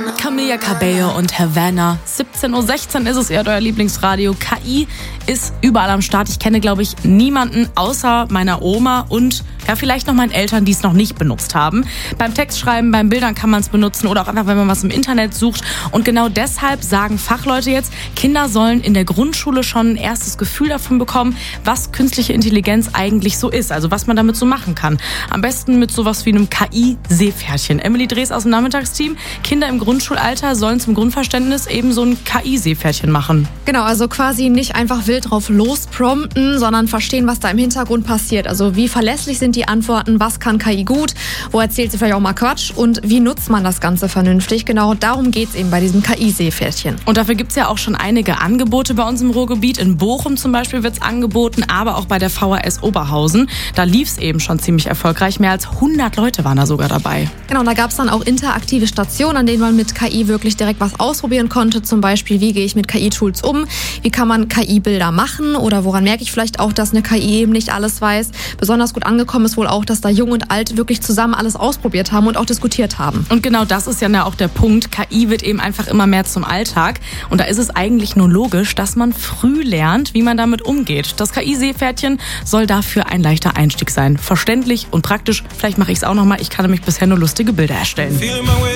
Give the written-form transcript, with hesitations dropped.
Camila Cabello und Havana. 17:16 Uhr ist es, ihr hört euer Lieblingsradio. KI ist überall am Start. Ich kenne, glaube ich, niemanden außer meiner Oma und ja, vielleicht noch meinen Eltern, die es noch nicht benutzt haben. Beim Textschreiben, beim Bildern kann man es benutzen oder auch einfach, wenn man was im Internet sucht. Und genau deshalb sagen Fachleute jetzt, Kinder sollen in der Grundschule schon ein erstes Gefühl davon bekommen, was künstliche Intelligenz eigentlich so ist. Also was man damit so machen kann. Am besten mit sowas wie einem KI-Seepferdchen. Emily Drees aus dem Nachmittagsteam. Kinder im Grundschulalter sollen zum Grundverständnis eben so ein KI-Seepferdchen machen. Genau, also quasi nicht einfach wild drauf losprompten, sondern verstehen, was da im Hintergrund passiert. Also wie verlässlich sind die Antworten, was kann KI gut, wo erzählt sie vielleicht auch mal Quatsch und wie nutzt man das Ganze vernünftig. Genau darum geht es eben bei diesem KI-Seepferdchen. Und dafür gibt es ja auch schon einige Angebote bei uns im Ruhrgebiet. In Bochum zum Beispiel wird es angeboten, aber auch bei der VHS Oberhausen. Da lief es eben schon ziemlich erfolgreich. Mehr als 100 Leute waren da sogar dabei. Genau, und da gab es dann auch interaktive Stationen, an denen man mit KI wirklich direkt was ausprobieren konnte. Zum Beispiel, wie gehe ich mit KI-Tools um? Wie kann man KI-Bilder machen? Oder woran merke ich vielleicht auch, dass eine KI eben nicht alles weiß? Besonders gut angekommen ist wohl auch, dass da Jung und Alt wirklich zusammen alles ausprobiert haben und auch diskutiert haben. Und genau das ist ja auch der Punkt. KI wird eben einfach immer mehr zum Alltag. Und da ist es eigentlich nur logisch, dass man früh lernt, wie man damit umgeht. Das KI-Seepferdchen soll dafür ein leichter Einstieg sein. Verständlich und praktisch. Vielleicht mache ich es auch nochmal. Ich kann nämlich bisher nur lustige Bilder erstellen.